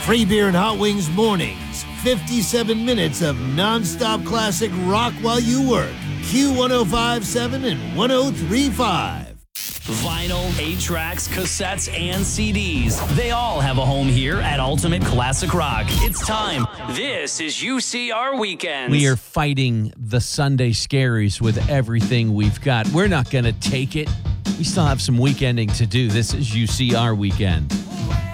Free beer and hot wings mornings. 57 minutes of nonstop classic rock while you work. Q1057 and 1035. Vinyl, 8-tracks, cassettes, and CDs. They all have a home here at Ultimate Classic Rock. It's time. This is UCR Weekends. We are fighting the Sunday scaries with everything we've got. We're not going to take it. We still have some weekending to do. This is UCR Weekend.